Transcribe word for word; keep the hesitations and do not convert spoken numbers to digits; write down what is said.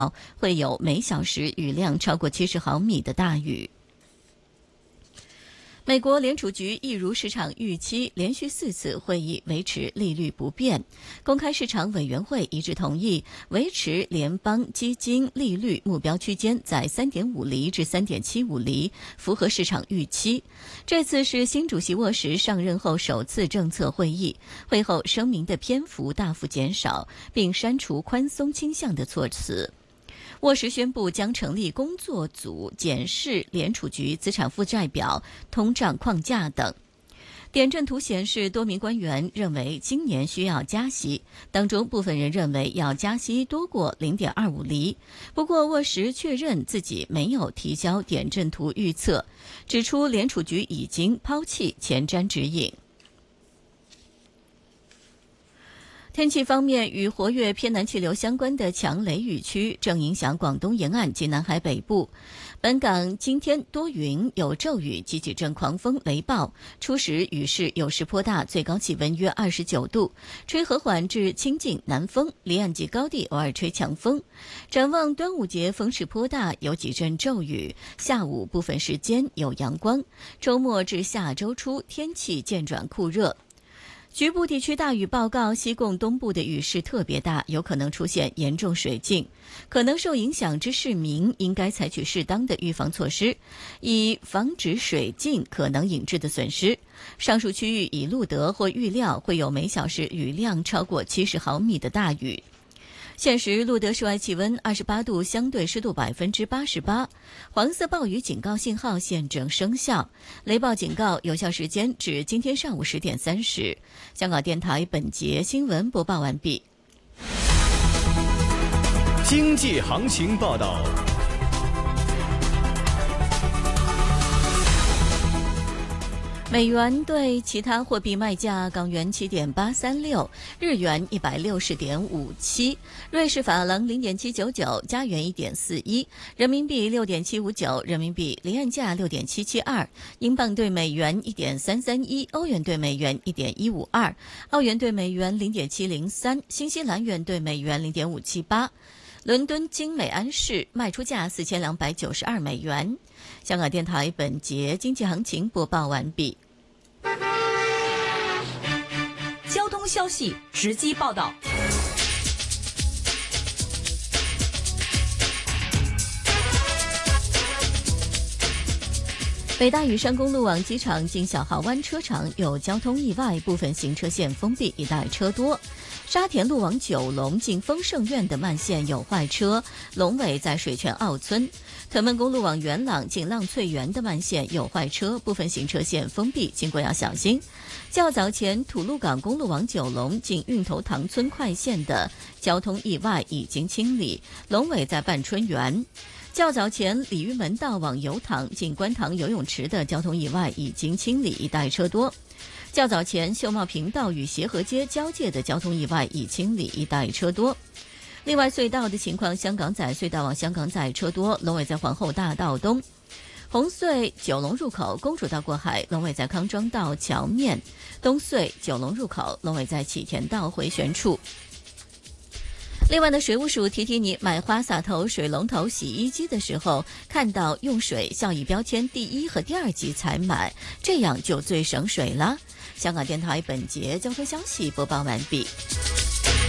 会有每小时雨量超过七十毫米的大雨。美国联储局一如市场预期，连续四次会议维持利率不变。公开市场委员会一致同意维持联邦基金利率目标区间在 三点五 厘至 三点七五 厘，符合市场预期。这次是新主席沃什上任后首次政策会议，会后声明的篇幅大幅减少，并删除宽松倾向的措辞。沃什宣布将成立工作组检视联储局资产负债表、通胀框架等。点阵图显示，多名官员认为今年需要加息，当中部分人认为要加息多过 零点二五 厘。不过沃什确认自己没有提交点阵图预测，指出联储局已经抛弃前瞻指引。天气方面，与活跃偏南气流相关的强雷雨区正影响广东沿岸及南海北部。本港今天多云，有骤雨及几阵狂风雷暴，初时雨势有时颇大，最高气温约二十九度，吹和缓至清劲南风，离岸及高地偶尔吹强风。展望端午节风势颇大，有几阵骤雨，下午部分时间有阳光，周末至下周初天气渐转酷热。局部地区大雨报告，西贡东部的雨势特别大，有可能出现严重水浸。可能受影响之市民应该采取适当的预防措施，以防止水浸可能引致的损失。上述区域已录得或预料会有每小时雨量超过七十毫米的大雨。现时录得室外气温二十八度，相对湿度百分之八十八，黄色暴雨警告信号现正生效，雷暴警告有效时间至今天上午十点三十。香港电台本节新闻播报完毕。 经济行情报道。 美元对其他货币卖价：港元七点八三六，日元一百六十点五七，瑞士法郎零点七九九，加元一点四一，人民币六点七五九，人民币离岸价六点七七二，英镑对美元一点三三一，欧元对美元一点一五二，澳元对美元零点七零三，新西兰元对美元零点五七八。伦敦金美安市卖出价四千两百九十二美元。香港电台本节经济行情播报完毕。 交通消息直击报道。 北大屿山公路往机场经小蚝湾车场有交通意外，部分行车线封闭，一带车多。沙田路往九龙进丰盛苑的慢线有坏车，龙尾在水泉澳村。屯门公路往元朗进浪翠园的慢线有坏车，部分行车线封闭，经过要小心。较早前土鹿港公路往九龙进运头塘村快线的交通意外已经清理，龙尾在半春园。较早前鲤鱼门道往油塘进观塘游泳池的交通意外已经清理，一带车多。较早前秀茂坪道与协和街交界的交通意外已清理，一带车多。另外隧道的情况，香港仔隧道往香港仔车多，龙尾在皇后大道东。红隧九龙入口公主道过海，龙尾在康庄道桥面。东隧九龙入口，龙尾在启田道回旋处。另外呢，水务署提提你，买花洒头、水龙头、洗衣机的时候，看到用水效益标签第一和第二级才买，这样就最省水了。香港电台本节交通消息播报完毕。